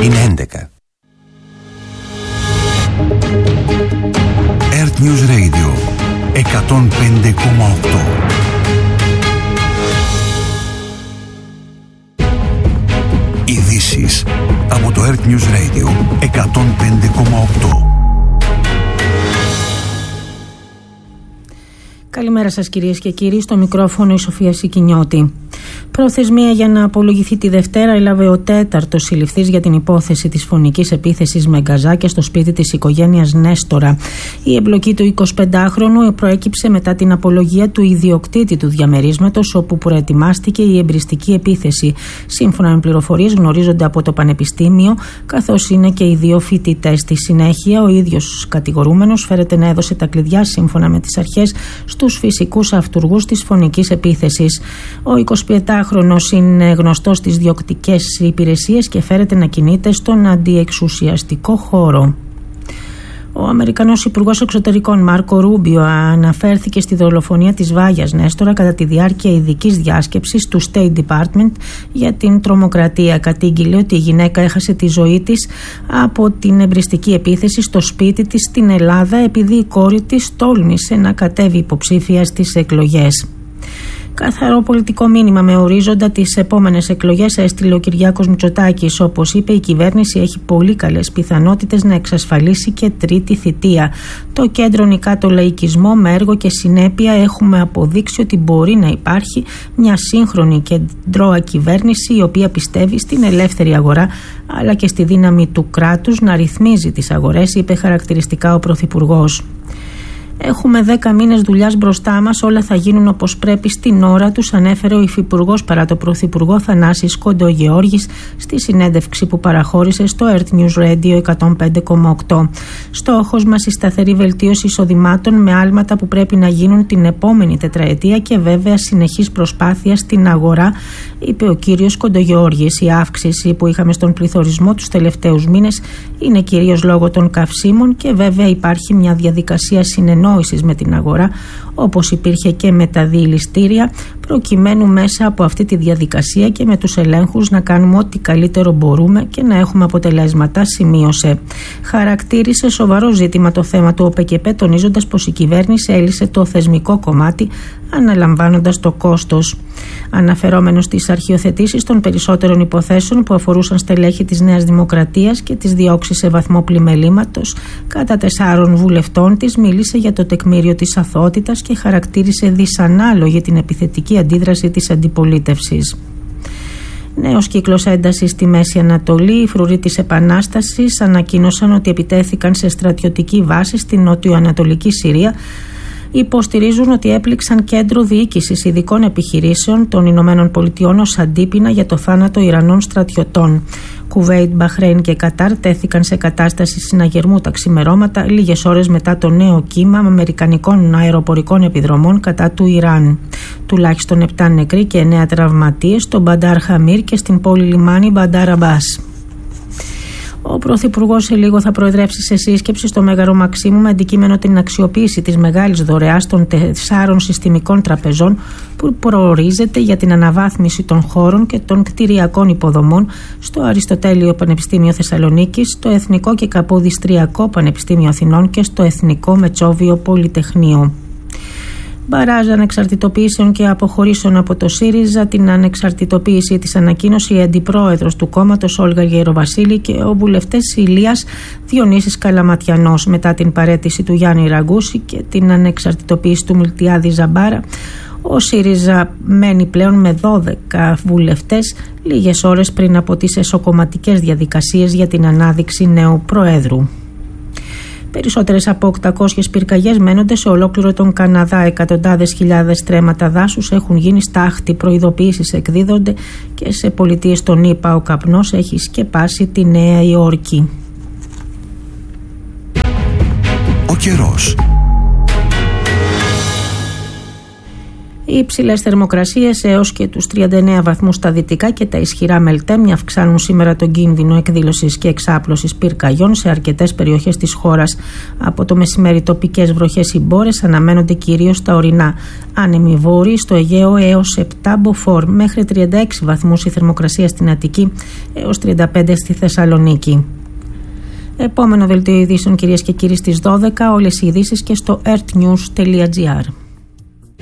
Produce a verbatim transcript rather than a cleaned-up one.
Είναι έντεκα. Earth News Radio εκατόν πέντε κόμμα οκτώ. Ειδήσεις από το Earth News Radio εκατόν πέντε κόμμα οκτώ. Καλημέρα σας κυρίες και κύριοι, στο μικρόφωνο η Σοφία Σικινιώτη. Προθεσμία για να απολογηθεί τη Δευτέρα έλαβε ο τέταρτος συλληφθής για την υπόθεση της φωνικής επίθεσης με γκαζάκια στο σπίτι της οικογένειας Νέστορα. Η εμπλοκή του εικοσιπεντάχρονου προέκυψε μετά την απολογία του ιδιοκτήτη του διαμερίσματος, όπου προετοιμάστηκε η εμπριστική επίθεση. Σύμφωνα με πληροφορίες, γνωρίζονται από το Πανεπιστήμιο, καθώς είναι και οι δύο φοιτητές. Στη συνέχεια, ο ίδιος κατηγορούμενος φέρεται να έδωσε τα κλειδιά, σύμφωνα με τις αρχές, στους φυσικούς αυτουργούς της φωνικής επίθεσης. Ο εικοσιπεντάχρονος είναι γνωστός στις διοκτικές υπηρεσίες και φέρεται να κινείται στον αντιεξουσιαστικό χώρο. Ο Αμερικανός Υπουργός Εξωτερικών Μάρκο Ρούμπιο αναφέρθηκε στη δολοφονία της Βάγιας Νέστορα κατά τη διάρκεια ειδικής διάσκεψης του State Department για την τρομοκρατία. Κατήγγειλε ότι η γυναίκα έχασε τη ζωή της από την εμπριστική επίθεση στο σπίτι της στην Ελλάδα, επειδή η κόρη της τόλμησε να κατέβει υποψήφια στις εκλογές. Καθαρό πολιτικό μήνυμα με ορίζοντα τις επόμενες εκλογές έστειλε ο Κυριάκος Μητσοτάκης. Όπως είπε, η κυβέρνηση έχει πολύ καλές πιθανότητες να εξασφαλίσει και τρίτη θητεία. Το κέντρο νικά το λαϊκισμό, με έργο και συνέπεια έχουμε αποδείξει ότι μπορεί να υπάρχει μια σύγχρονη κεντρώα κυβέρνηση, η οποία πιστεύει στην ελεύθερη αγορά αλλά και στη δύναμη του κράτους να ρυθμίζει τις αγορές, είπε χαρακτηριστικά ο Πρωθυπουργός. Έχουμε δέκα μήνες δουλειάς μπροστά μας, όλα θα γίνουν όπως πρέπει στην ώρα τους, ανέφερε ο Υφυπουργός παρά το Πρωθυπουργό Θανάσης Κοντογεώργης στη συνέντευξη που παραχώρησε στο Earth News Radio εκατόν πέντε κόμμα οκτώ. Στόχος μας η σταθερή βελτίωση εισοδημάτων με άλματα που πρέπει να γίνουν την επόμενη τετραετία και βέβαια συνεχής προσπάθεια στην αγορά, είπε ο κύριος Κοντογεώργης. Η αύξηση που είχαμε στον πληθωρισμό τους τελευταίους μήνες είναι κυρίως λόγω των καυσίμων και βέβαια υπάρχει μια διαδικασία συνεννόησης με την αγορά, όπως υπήρχε και με τα διηληστήρια, προκειμένου μέσα από αυτή τη διαδικασία και με τους ελέγχους να κάνουμε ό,τι καλύτερο μπορούμε και να έχουμε αποτελέσματα, σημείωσε. Χαρακτήρισε σοβαρό ζήτημα το θέμα του ΟΠΕΚΕΠΕ, τονίζοντας πως η κυβέρνηση έλυσε το θεσμικό κομμάτι αναλαμβάνοντας το κόστος. Αναφερόμενος στις αρχιοθετήσεις των περισσότερων υποθέσεων που αφορούσαν στελέχη της Νέας Δημοκρατίας και τις διώξεις σε βαθμό πλημελήματος κατά τεσσάρων βουλευτών της, μίλησε για το τεκμήριο της αθωότητας και χαρακτήρισε δυσανάλογη την επιθετική αντίδραση της αντιπολίτευσης. Νέος κύκλος έντασης στη Μέση Ανατολή. Οι φρουροί της Επανάστασης ανακοίνωσαν ότι επιτέθηκαν σε στρατιωτική βάση στην νότιο-ανατολική Συρία. Υποστηρίζουν ότι έπληξαν κέντρο διοίκησης ειδικών επιχειρήσεων των Ηνωμένων Πολιτειών ως αντίπεινα για το θάνατο Ιρανών στρατιωτών. Κουβέιτ, Μπαχρέιν και Κατάρ τέθηκαν σε κατάσταση συναγερμού τα ξημερώματα, λίγες ώρες μετά το νέο κύμα αμερικανικών αεροπορικών επιδρομών κατά του Ιράν. Τουλάχιστον επτά νεκροί και εννέα τραυματίες στο Μπαντάρ Χαμίρ και στην πόλη λιμάνι Μπαντάρ Αμπάς. Ο Πρωθυπουργός σε λίγο θα προεδρεύσει σε σύσκεψη στο Μέγαρο Μαξίμου με αντικείμενο την αξιοποίηση της μεγάλης δωρεάς των τεσσάρων συστημικών τραπεζών που προορίζεται για την αναβάθμιση των χώρων και των κτηριακών υποδομών στο Αριστοτέλειο Πανεπιστήμιο Θεσσαλονίκης, στο Εθνικό και Καποδιστριακό Πανεπιστήμιο Αθηνών και στο Εθνικό Μετσόβιο Πολυτεχνείο. Μπαράζ ανεξαρτητοποιήσεων και αποχωρήσεων από το ΣΥΡΙΖΑ. Την ανεξαρτητοποίηση της ανακοίνωσε η αντιπρόεδρος του κόμματος Όλγα Γεροβασίλη και ο βουλευτές Ηλίας Διονύσης Καλαματιανός. Μετά την παραίτηση του Γιάννη Ραγκούση και την ανεξαρτητοποίηση του Μιλτιάδη Ζαμπάρα, ο ΣΥΡΙΖΑ μένει πλέον με δώδεκα βουλευτές, λίγες ώρες πριν από τις εσωκομματικές διαδικασίες για την ανάδειξη νέου προέδρου. Περισσότερες από οκτακόσιες πυρκαγιές μένονται σε ολόκληρο τον Καναδά. Εκατοντάδες χιλιάδες στρέμματα δάσους έχουν γίνει στάχτη. Προειδοποιήσεις εκδίδονται και σε πολιτείες των ΗΠΑ ο καπνός έχει σκεπάσει τη Νέα Υόρκη. Ο καιρός. Οι υψηλές θερμοκρασίες έως και τους τριάντα εννέα βαθμούς στα δυτικά και τα ισχυρά μελτέμια αυξάνουν σήμερα τον κίνδυνο εκδήλωσης και εξάπλωσης πυρκαγιών σε αρκετές περιοχές της χώρας. Από το μεσημέρι τοπικές βροχές ή μπόρες αναμένονται κυρίως στα ορεινά. Άνεμοι βόρειοι στο Αιγαίο έως επτά μποφόρ, μέχρι τριάντα έξι βαθμούς η θερμοκρασία στην Αττική έως τριάντα πέντε στη Θεσσαλονίκη. Επόμενο δελτίο ειδήσεων, κυρίες και κύριοι, στις δώδεκα. Όλες οι ειδήσεις και στο ερτ νιους τελεία τζι άρ.